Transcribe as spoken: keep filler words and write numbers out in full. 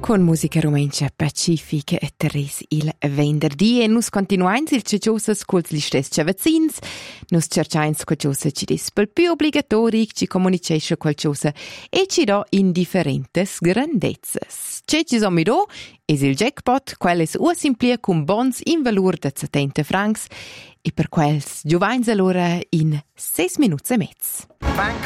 Con musica romancia pacifica e Teres il venerdì e nus continuains il ceciosa culs li stess cavazzins, nus cercains qualcosa ci des pel più obbligatori, ci comunicesce qualcosa e ci do in differentes grandezzas. Ce ci sono do es il jackpot, quelles ua simplia cum bons in valur de settanta francs e per quels giovans allora in ses minuts e mezz. Bank